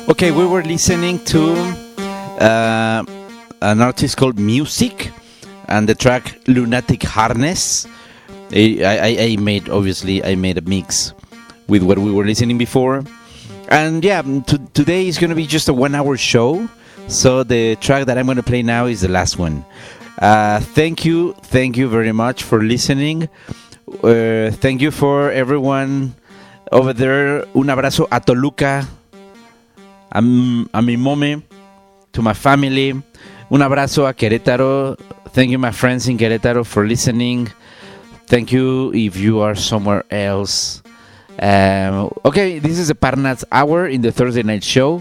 Okay, we were listening to an artist called Music and the track Lunatic Harness. I made a mix with what we were listening before. And yeah, today is going to be just a 1 hour show. So the track that I'm going to play now is the last one. Thank you very much for listening. Thank you for everyone over there. Un abrazo a Toluca, a mi mome, to my family. Un abrazo a Querétaro. Thank you, my friends in Querétaro, for listening. Thank you if you are somewhere else. Okay, this is the Parnats Hour in the Thursday night show.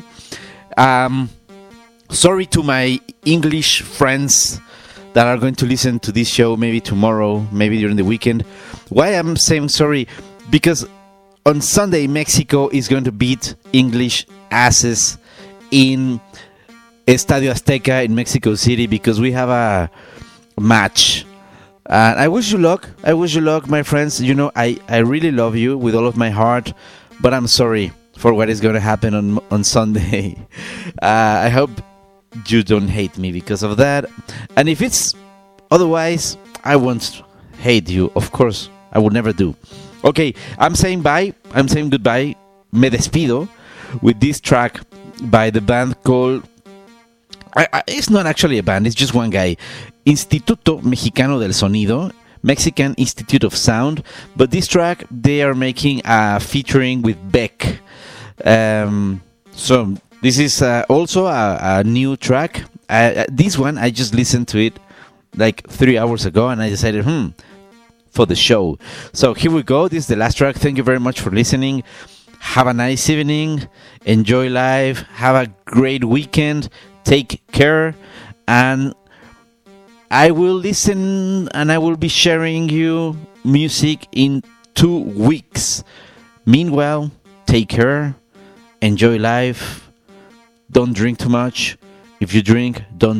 Sorry to my English friends that are going to listen to this show maybe tomorrow, maybe during the weekend. Why I'm saying sorry? Because on Sunday, Mexico is going to beat English asses in Estadio Azteca in Mexico City because we have a match. And I wish you luck. My friends. You know, I really love you with all of my heart, but I'm sorry for what is going to happen on Sunday. I hope you don't hate me because of that. And if it's otherwise, I won't hate you. Of course, I would never do. Okay, I'm saying bye. I'm saying goodbye. Me despido with this track by the band called... it's not actually a band, it's just one guy. Instituto Mexicano del Sonido, Mexican Institute of Sound. But this track, they are making a featuring with Beck. So this is also a new track. This one, I just listened to it like 3 hours ago, and I decided, for the show. So here we go. This is the last track. Thank you very much for listening. Have a nice evening. Enjoy life. Have a great weekend. Take care. And I will listen and I will be sharing you music in 2 weeks. Meanwhile, take care. Enjoy life. Don't drink too much. If you drink, don't